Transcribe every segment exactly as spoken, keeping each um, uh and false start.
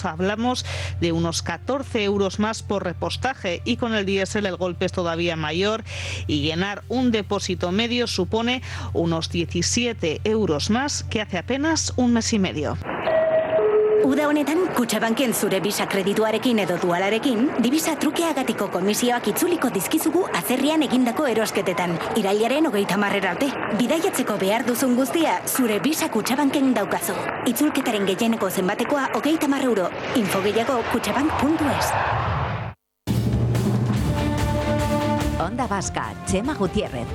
hablamos de unos catorce euros más por repostaje, y con el diésel el golpe es todavía mayor y llenar un depósito medio supone unos diecisiete euros más que hace apenas un mes y medio. Uda honetan, Kutxabanken zure Visa kredituarekin edo dualarekin, Divisa trukeagatiko komisioak itzuliko dizkizugu atzerrian egindako erosketetan. Irailaren hogeita marrera arte. Bidaiatzeko behar duzun guztia, zure Visa Kutxabanken daukazu. Itzulketaren gehieneko zenbatekoa hogeita mar euro. Info gehiago kutxabank puntu es. Onda Vasca, Chema Gutiérrez.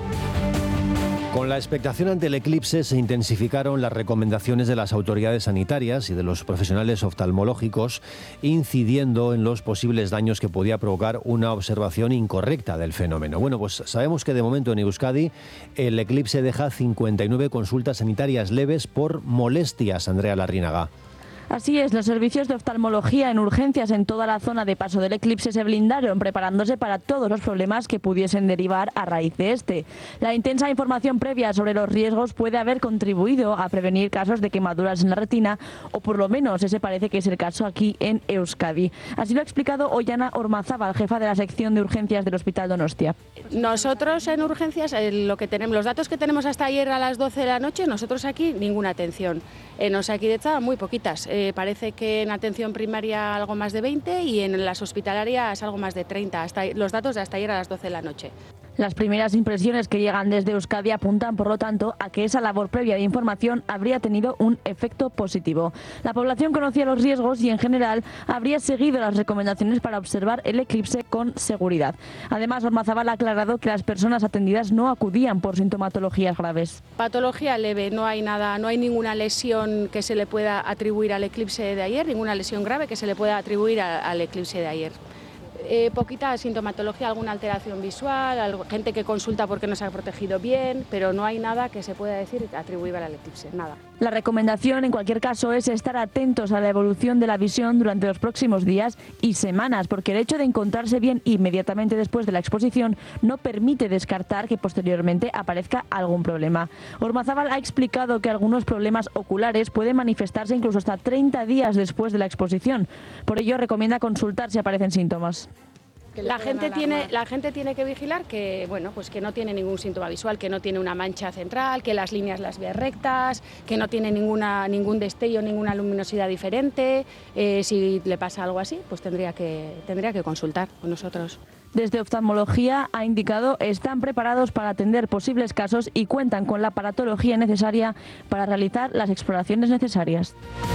Con la expectación ante el eclipse se intensificaron las recomendaciones de las autoridades sanitarias y de los profesionales oftalmológicos, incidiendo en los posibles daños que podía provocar una observación incorrecta del fenómeno. Bueno, pues sabemos que de momento en Euskadi el eclipse deja cincuenta y nueve consultas sanitarias leves por molestias, Andrea Larrínaga. Así es, los servicios de oftalmología en urgencias en toda la zona de paso del eclipse se blindaron, preparándose para todos los problemas que pudiesen derivar a raíz de este. La intensa información previa sobre los riesgos puede haber contribuido a prevenir casos de quemaduras en la retina, o por lo menos ese parece que es el caso aquí en Euskadi. Así lo ha explicado Ollana Ormazábal, jefa de la sección de urgencias del Hospital Donostia. Nosotros en urgencias, lo que tenemos, los datos que tenemos hasta ayer a las doce de la noche, nosotros aquí ninguna atención. En Osakidetza muy poquitas. Eh, parece que en atención primaria algo más de veinte y en las hospitalarias algo más de treinta. Hasta, los datos de hasta ayer a las doce de la noche. Las primeras impresiones que llegan desde Euskadi apuntan, por lo tanto, a que esa labor previa de información habría tenido un efecto positivo. La población conocía los riesgos y, en general, habría seguido las recomendaciones para observar el eclipse con seguridad. Además, Ormazábal ha aclarado que las personas atendidas no acudían por sintomatologías graves. Patología leve, no hay nada, no hay ninguna lesión que se le pueda atribuir al eclipse de ayer, ninguna lesión grave que se le pueda atribuir a, al eclipse de ayer. Eh, poquita sintomatología, alguna alteración visual, algo, gente que consulta porque no se ha protegido bien, pero no hay nada que se pueda decir atribuible al eclipse, nada. La recomendación, en cualquier caso, es estar atentos a la evolución de la visión durante los próximos días y semanas, porque el hecho de encontrarse bien inmediatamente después de la exposición no permite descartar que posteriormente aparezca algún problema. Ormazábal ha explicado que algunos problemas oculares pueden manifestarse incluso hasta treinta días después de la exposición. Por ello, recomienda consultar si aparecen síntomas. La gente tiene la gente tiene que vigilar que bueno pues que no tiene ningún síntoma visual, que no tiene una mancha central, que las líneas las ve rectas, que no tiene ninguna ningún destello, ninguna luminosidad diferente. Eh, si le pasa algo así, pues tendría que tendría que consultar con nosotros. Desde oftalmología ha indicado están preparados para atender posibles casos y cuentan con la aparatología necesaria para realizar las exploraciones necesarias.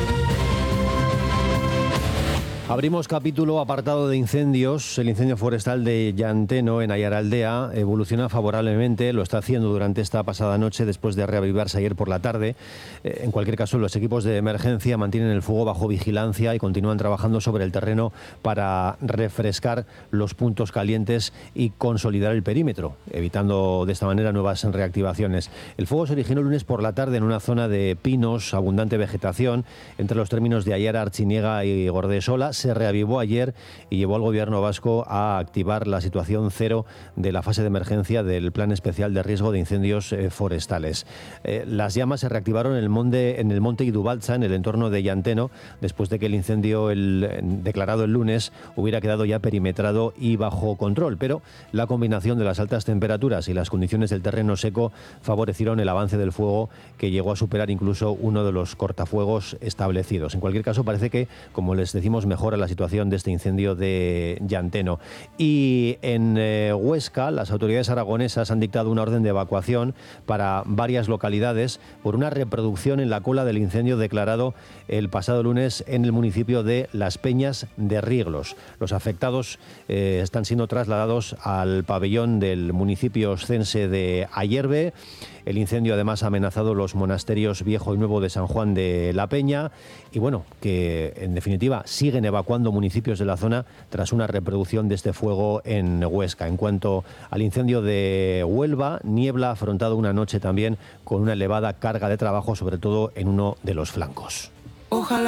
Abrimos capítulo apartado de incendios. El incendio forestal de Llanteno, en Aiaraldea, evoluciona favorablemente. Lo está haciendo durante esta pasada noche, después de reavivarse ayer por la tarde. Eh, en cualquier caso, los equipos de emergencia mantienen el fuego bajo vigilancia y continúan trabajando sobre el terreno para refrescar los puntos calientes y consolidar el perímetro, evitando de esta manera nuevas reactivaciones. El fuego se originó el lunes por la tarde en una zona de pinos, abundante vegetación, entre los términos de Aiara, Artziniega y Gordesola. Se reavivó ayer y llevó al gobierno vasco a activar la situación cero de la fase de emergencia del Plan Especial de Riesgo de Incendios eh, Forestales. Eh, las llamas se reactivaron en el monte, en el monte Idubaltza, en el entorno de Llanteno, después de que el incendio el, declarado el lunes hubiera quedado ya perimetrado y bajo control. Pero la combinación de las altas temperaturas y las condiciones del terreno seco favorecieron el avance del fuego, que llegó a superar incluso uno de los cortafuegos establecidos. En cualquier caso, parece que, como les decimos, mejor a la situación de este incendio de Llanteno. Y en eh, Huesca, las autoridades aragonesas han dictado una orden de evacuación para varias localidades por una reproducción en la cola del incendio declarado el pasado lunes en el municipio de Las Peñas de Rieglos. Los afectados eh, están siendo trasladados al pabellón del municipio oscense de Ayerbe. El incendio además ha amenazado los monasterios Viejo y Nuevo de San Juan de la Peña y bueno, que en definitiva siguen evacuando municipios de la zona tras una reproducción de este fuego en Huesca. En cuanto al incendio de Huelva, Niebla ha afrontado una noche también con una elevada carga de trabajo, sobre todo en uno de los flancos. Ojalá.